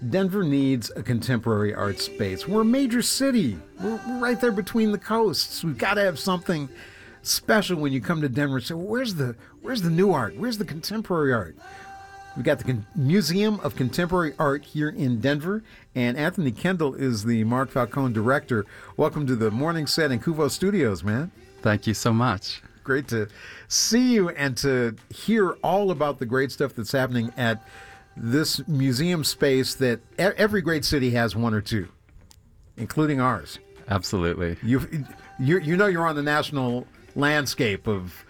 Denver needs a contemporary art space. We're a major city. We're right there between the coasts. We've got to have something special when you come to Denver and say, well, where's the new art? Where's the contemporary art? We've got the Museum of Contemporary Art here in Denver, and Anthony Kendall is the Mark Falcone director. Welcome to the Morning Set in Kuvo Studios, man. Thank you so much. Great to see you and to hear all about the great stuff that's happening at this museum space that every great city has one or two, including ours. Absolutely. You know you're on the national landscape of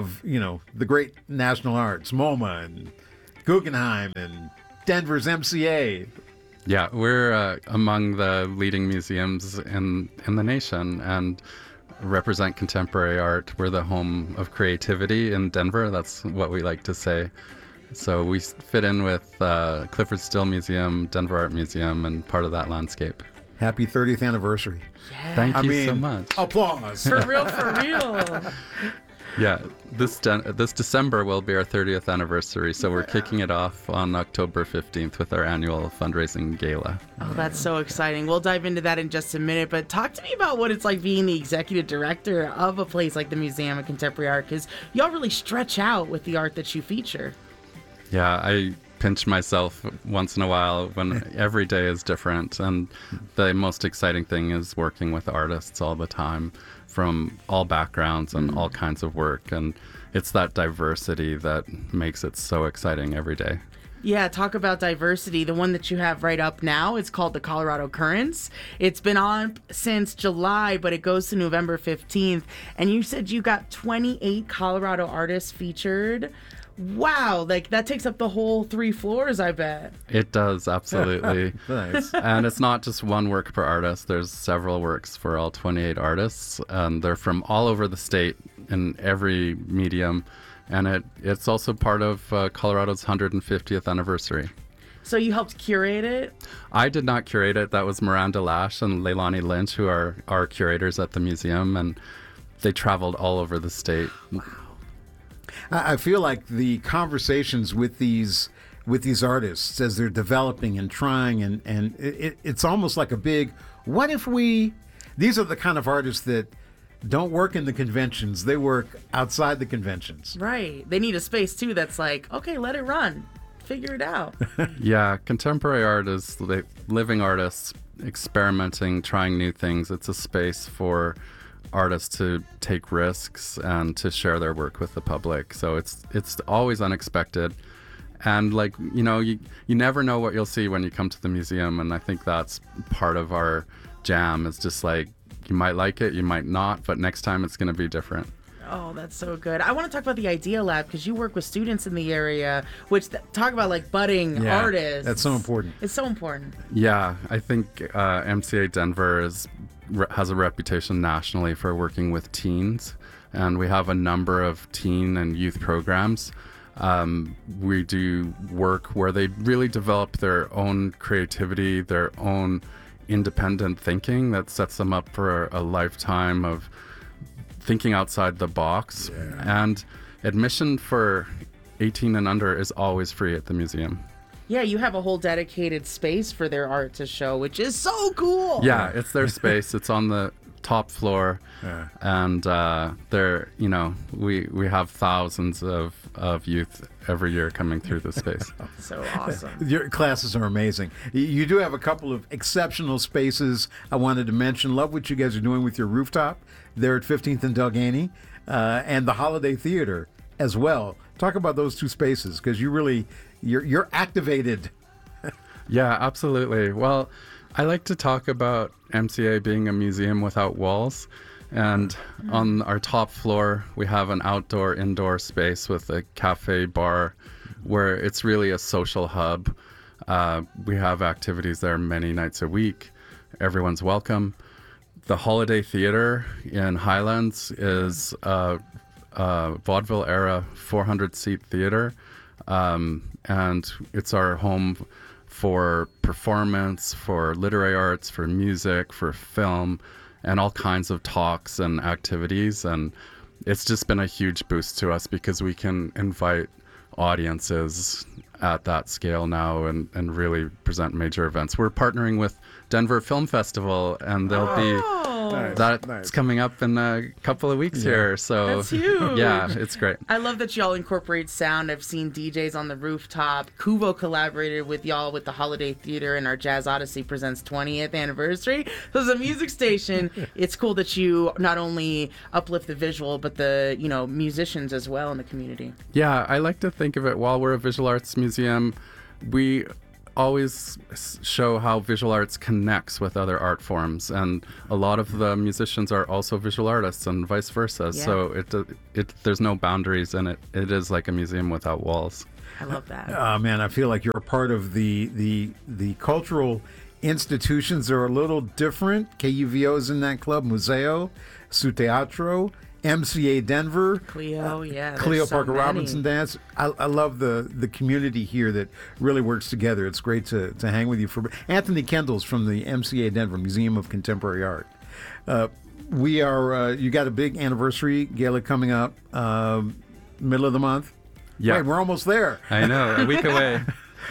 the great national arts, MoMA and Guggenheim and Denver's MCA. Yeah, we're among the leading museums in the nation and represent contemporary art. We're the home of creativity in Denver. That's what we like to say. So we fit in with Clyfford Still Museum, Denver Art Museum, and part of that landscape. Happy 30th anniversary. Yeah. Thank you so much. Applause. For real, for real. Yeah, this December will be our 30th anniversary, so we're kicking it off on October 15th with our annual fundraising gala. Oh, that's so exciting. We'll dive into that in just a minute, but talk to me about what it's like being the executive director of a place like the Museum of Contemporary Art, because y'all really stretch out with the art that you feature. Yeah, I pinch myself once in a while when every day is different, and the most exciting thing is working with artists all the time from all backgrounds and all kinds of work, and it's that diversity that makes it so exciting every day. Yeah, talk about diversity. The one that you have right up now, it's called the Colorado Currents. It's been on since July, but it goes to November 15th, and you said you got 28 Colorado artists featured. Wow, like that takes up the whole 3 floors, I bet. It does, absolutely. Nice. And it's not just one work per artist. There's several works for all 28 artists, and they're from all over the state in every medium. And it's also part of Colorado's 150th anniversary. So you helped curate it? I did not curate it. That was Miranda Lash and Leilani Lynch, who are our curators at the museum, and they traveled all over the state. Wow. I feel like the conversations with these artists as they're developing and trying, and it's almost like a big, what if these are the kind of artists that don't work in the conventions, they work outside the conventions. Right. They need a space too that's like, okay, let it run. Figure it out. Yeah, contemporary art is living artists experimenting, trying new things. It's a space for artists to take risks and to share their work with the public. So it's always unexpected, and you never know what you'll see when you come to the museum, and I think that's part of our jam. Is just like, you might like it, you might not, but next time it's going to be different. Oh, that's so good. I want to talk about the Idea Lab, because you work with students in the area, which talk about like budding artists. That's so important. It's so important. Yeah, I think MCA Denver has a reputation nationally for working with teens, and we have a number of teen and youth programs. We do work where they really develop their own creativity, their own independent thinking that sets them up for a lifetime of thinking outside the box. Yeah. And admission for 18 and under is always free at the museum. Yeah, you have a whole dedicated space for their art to show, which is so cool. Yeah, it's their space. It's on the top floor. Yeah. And we have thousands of youth every year coming through this space. So awesome. Your classes are amazing. You do have a couple of exceptional spaces I wanted to mention. Love what you guys are doing with your rooftop there at 15th and Delgany, and the Holiday Theater as well. Talk about those two spaces, because you're activated. Yeah, absolutely. Well, I like to talk about MCA being a museum without walls. And on our top floor, we have an indoor space with a cafe bar where it's really a social hub. We have activities there many nights a week. Everyone's welcome. The Holiday Theater in Highlands is a vaudeville-era 400-seat theater. And it's our home for performance, for literary arts, for music, for film, and all kinds of talks and activities. And it's just been a huge boost to us because we can invite audiences at that scale now and really present major events. We're partnering with Denver Film Festival, and they'll be that's coming up in a couple of weeks here. So that's huge. Yeah, it's great. I love that y'all incorporate sound. I've seen DJs on the rooftop. Kuvo collaborated with y'all with the Holiday Theater, and our Jazz Odyssey presents 20th anniversary. So as a music station, it's cool that you not only uplift the visual, but the musicians as well in the community. Yeah, I like to think of it, while we're a visual arts museum, we always show how visual arts connects with other art forms, and a lot of the musicians are also visual artists and vice versa. Yeah. So there's no boundaries, and it is like a museum without walls. I love that. Oh man, I feel like you're a part of the cultural institutions are a little different. KUVO's in that club, Museo, Su Teatro, MCA Denver, Cleo, yeah. Cleo there's so Parker many. Robinson Dance. I love the community here that really works together. It's great to hang with you. Anthony Kendall's from the MCA Denver Museum of Contemporary Art. We are, you got a big anniversary gala coming up, middle of the month. Yeah. Wait, we're almost there. I know, a week away.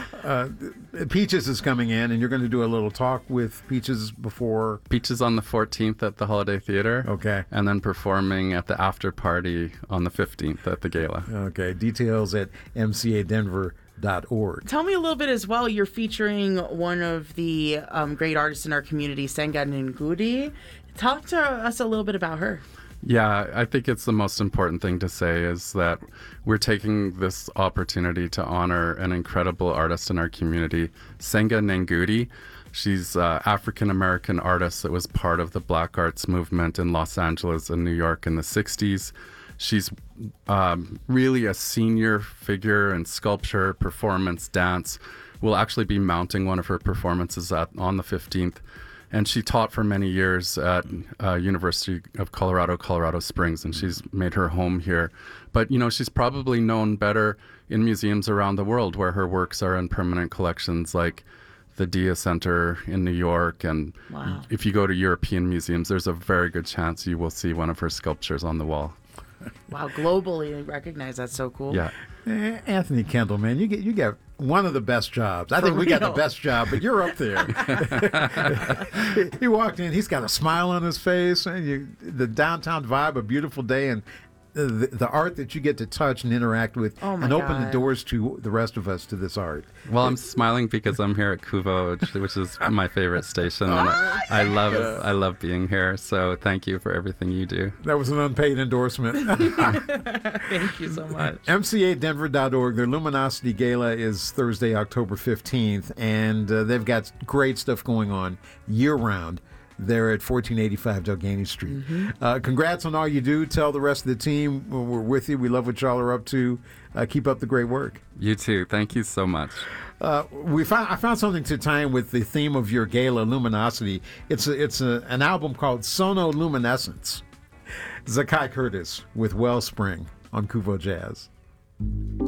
Peaches is coming in, and you're going to do a little talk with Peaches before. Peaches on the 14th at the Holiday Theater. Okay. And then performing at the after party on the 15th at the gala. Okay. Details at mcadenver.org. Tell me a little bit as well. You're featuring one of the great artists in our community, Senga Ngudi. Talk to us a little bit about her. Yeah, I think it's the most important thing to say is that we're taking this opportunity to honor an incredible artist in our community, Senga Ngudi. She's an African-American artist that was part of the Black Arts movement in Los Angeles and New York in the 60s. She's really a senior figure in sculpture, performance, dance. We'll actually be mounting one of her performances on the 15th. And she taught for many years at University of Colorado Springs, and she's made her home here. But, she's probably known better in museums around the world where her works are in permanent collections like the Dia Center in New York. And Wow. if you go to European museums, there's a very good chance you will see one of her sculptures on the wall. Wow, globally recognized. That's so cool. Yeah. Anthony Kendall, man, you get one of the best jobs. I think we got the real. best job, but you're up there. He walked in, he's got a smile on his face, and the downtown vibe, a beautiful day, and the art that you get to touch and interact with, Oh my and open the God. doors to the rest of us to this art. Well, I'm smiling because I'm here at Kuvo, which is my favorite station, and I love being here. So thank you for everything you do. That was an unpaid endorsement. Thank you so much. MCAdenver.org. Their Luminosity Gala is Thursday, October 15th, and they've got great stuff going on year-round. They're at 1485 Delgany Street. Congrats on all you do. Tell the rest of the team we're with you. We love what y'all are up to. Keep up the great work. You too. Thank you so much. I found something to tie in with the theme of your gala, Luminosity. It's an album called Sono Luminescence. Zakai Curtis with Wellspring on Kuvo Jazz.